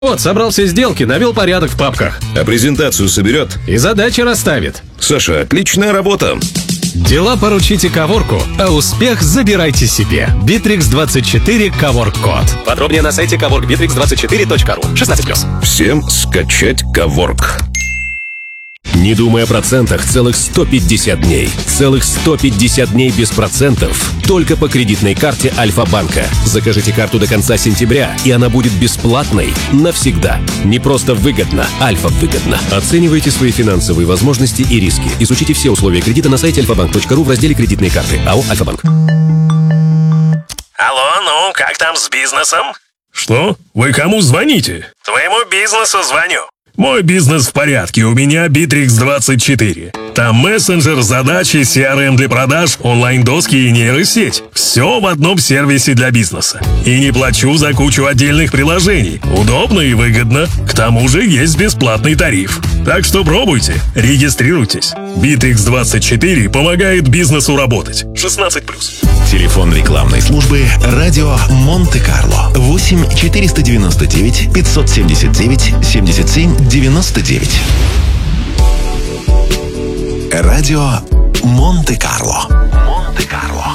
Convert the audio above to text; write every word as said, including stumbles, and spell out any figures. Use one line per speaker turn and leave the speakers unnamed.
Вот, собрал все сделки, навел порядок в папках.
А презентацию соберет?
И задачи расставит.
Саша, отличная работа.
Дела поручите Коворку, а успех забирайте себе. Битрикс двадцать четыре Коворк Код. Подробнее на сайте коворк битрикс двадцать четыре точка ру. шестнадцать плюс.
Всем скачать Коворк.
Не думай о процентах целых сто пятьдесят дней. Целых сто пятьдесят дней без процентов. Только по кредитной карте Альфа-банка. Закажите карту до конца сентября, и она будет бесплатной навсегда. Не просто выгодно, Альфа выгодно. Оценивайте свои финансовые возможности и риски. Изучите все условия кредита на сайте альфа банк точка ру в разделе «Кредитные карты». АО «Альфа-банк».
Алло, ну, как там с бизнесом?
Что? Вы кому звоните?
Твоему бизнесу звоню.
Мой бизнес в порядке, у меня Битрикс двадцать четыре. Там мессенджер, задачи, си ар эм для продаж, онлайн-доски и нейросеть. Все в одном сервисе для бизнеса. И не плачу за кучу отдельных приложений. Удобно и выгодно. К тому же есть бесплатный тариф. Так что пробуйте, регистрируйтесь. Битрикс двадцать четыре помогает бизнесу работать. шестнадцать плюс.
Телефон рекламной службы «Радио Монте-Карло». восемь четыреста девяносто девять пятьсот семьдесят девять семьдесят семь девяносто девять. Радио Монте-Карло. Монте-Карло.